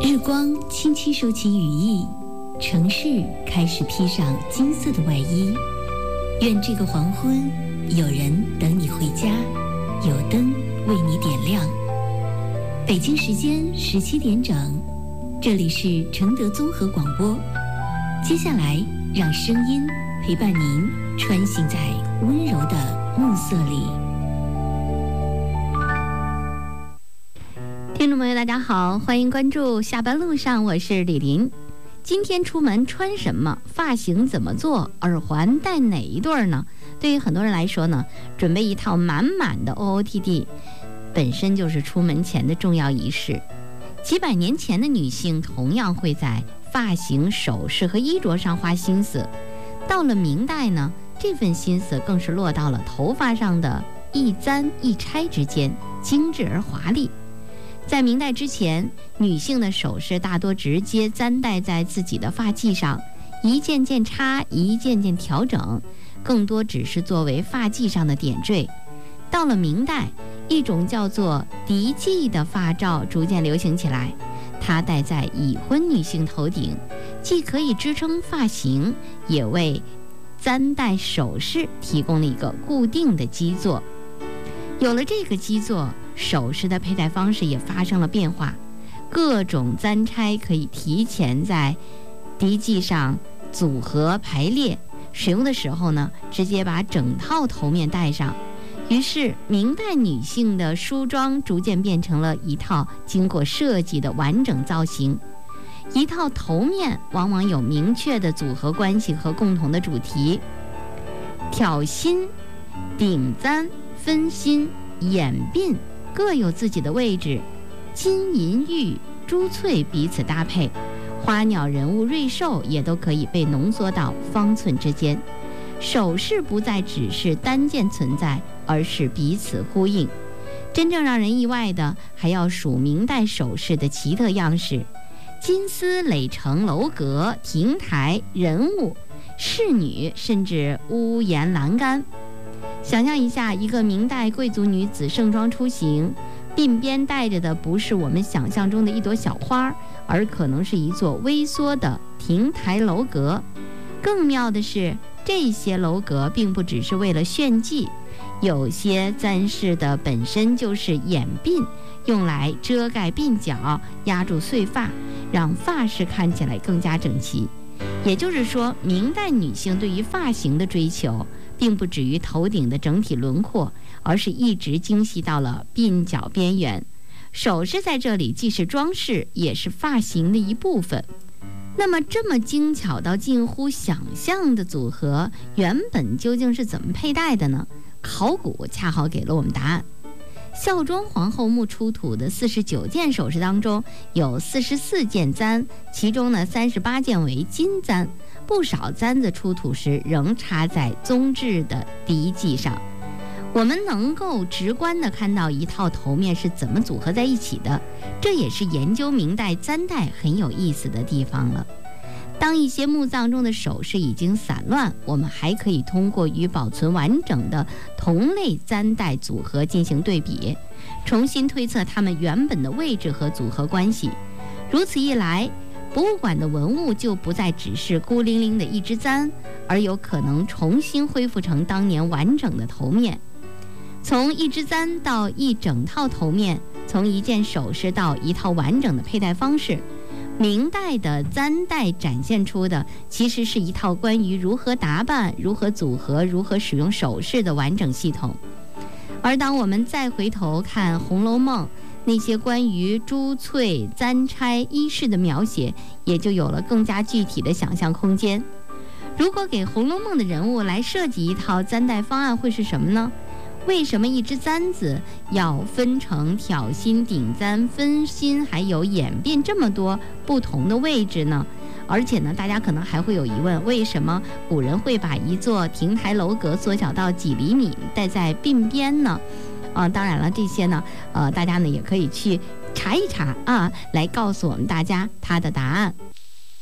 日光轻轻收起羽翼，城市开始披上金色的外衣。愿这个黄昏，有人等你回家，有灯为你点亮。北京时间17点整，这里是承德综合广播。接下来，让声音陪伴您穿行在温柔的暮色里。 听众朋友大家好，欢迎关注下班路上，我是李林。今天出门穿什么，发型怎么做，耳环戴哪一对呢？对于很多人来说呢，准备一套满满的 OOTD 本身就是出门前的重要仪式。几百年前的女性同样会在发型、首饰和衣着上花心思，到了明代呢，这份心思更是落到了头发上的一簪一钗之间，精致而华丽。在明代之前，女性的首饰大多直接簪戴在自己的发髻上，一件件插，一件件调整，更多只是作为发髻上的点缀。到了明代，一种叫做嫡髻的发罩逐渐流行起来，它戴在已婚女性头顶，既可以支撑发型，也为簪戴首饰提供了一个固定的基座。有了这个基座，首饰的佩戴方式也发生了变化，各种簪钗可以提前在嫡髻上组合排列，使用的时候呢，直接把整套头面戴上。于是明代女性的梳妆逐渐变成了一套经过设计的完整造型。一套头面往往有明确的组合关系和共同的主题，挑心、顶簪、分心、眼鬓各有自己的位置，金银玉珠翠彼此搭配，花鸟人物瑞兽也都可以被浓缩到方寸之间。首饰不再只是单件存在，而是彼此呼应。真正让人意外的还要数明代首饰的奇特样式，金丝垒成楼阁、亭台、人物、侍女，甚至屋檐栏杆。想象一下，一个明代贵族女子盛装出行，鬓边戴着的不是我们想象中的一朵小花，而可能是一座微缩的亭台楼阁。更妙的是，这些楼阁并不只是为了炫技，有些簪饰的本身就是眼鬓，用来遮盖鬓角，压住碎发，让发饰看起来更加整齐。也就是说，明代女性对于发型的追求并不止于头顶的整体轮廓，而是一直精细到了鬓角边缘。首饰在这里既是装饰，也是发型的一部分。那么这么精巧到近乎想象的组合，原本究竟是怎么佩戴的呢？考古恰好给了我们答案。孝庄皇后墓出土的49件首饰当中，有44件簪，其中呢38件为金簪，不少簪子出土时仍插在宗室的嫡髻上。我们能够直观地看到一套头面是怎么组合在一起的，这也是研究明代簪戴很有意思的地方了。当一些墓葬中的首饰已经散乱，我们还可以通过与保存完整的同类簪戴组合进行对比，重新推测它们原本的位置和组合关系。如此一来，博物馆的文物就不再只是孤零零的一只簪，而有可能重新恢复成当年完整的头面。从一只簪到一整套头面，从一件首饰到一套完整的佩戴方式，明代的簪戴展现出的其实是一套关于如何打扮、如何组合、如何使用首饰的完整系统。而当我们再回头看《红楼梦》，那些关于珠翠、簪钗、衣饰的描写，也就有了更加具体的想象空间。如果给《红楼梦》的人物来设计一套簪戴方案，会是什么呢？为什么一只簪子要分成挑心、顶簪、分心还有眼鬓这么多不同的位置呢？而且呢，大家可能还会有疑问，为什么古人会把一座亭台楼阁缩小到几厘米戴在鬓边呢？当然了，这些呢，大家呢也可以去查一查啊，来告诉我们大家它的答案。